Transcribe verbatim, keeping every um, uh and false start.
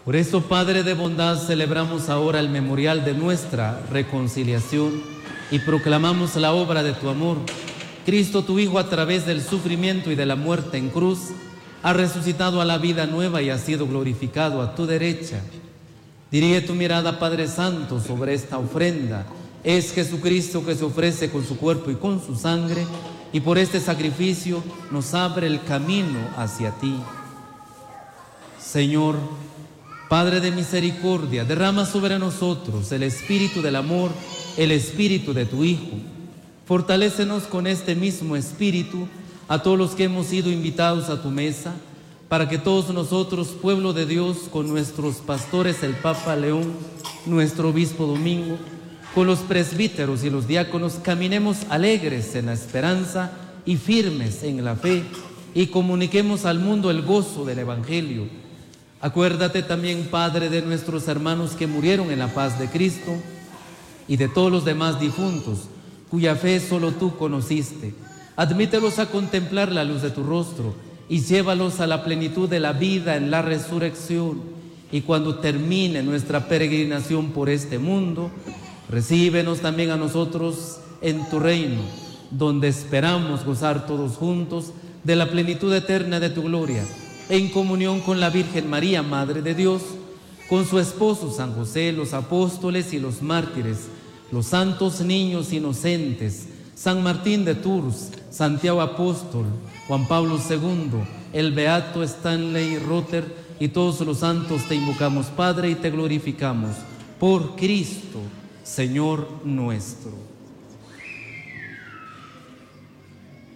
Por eso, Padre de bondad, celebramos ahora el memorial de nuestra reconciliación y proclamamos la obra de tu amor. Cristo, tu Hijo, a través del sufrimiento y de la muerte en cruz, ha resucitado a la vida nueva y ha sido glorificado a tu derecha. Dirige tu mirada, Padre Santo, sobre esta ofrenda. Es Jesucristo que se ofrece con su cuerpo y con su sangre, y por este sacrificio nos abre el camino hacia ti. Señor, Padre de misericordia, derrama sobre nosotros el espíritu del amor, el espíritu de tu Hijo. Fortalécenos con este mismo espíritu a todos los que hemos sido invitados a tu mesa, para que todos nosotros, pueblo de Dios, con nuestros pastores, el Papa León, nuestro obispo Domingo, con los presbíteros y los diáconos, caminemos alegres en la esperanza y firmes en la fe, y comuniquemos al mundo el gozo del Evangelio. Acuérdate también, Padre, de nuestros hermanos que murieron en la paz de Cristo y de todos los demás difuntos, cuya fe solo tú conociste. Admítelos a contemplar la luz de tu rostro y llévalos a la plenitud de la vida en la resurrección. Y cuando termine nuestra peregrinación por este mundo, recíbenos también a nosotros en tu reino, donde esperamos gozar todos juntos de la plenitud eterna de tu gloria, en comunión con la Virgen María, Madre de Dios, con su esposo San José, los apóstoles y los mártires, los santos niños inocentes, San Martín de Tours, Santiago Apóstol, Juan Pablo segundo, el beato Stanley Rother y todos los santos. Te invocamos, Padre, y te glorificamos por Cristo, Señor nuestro.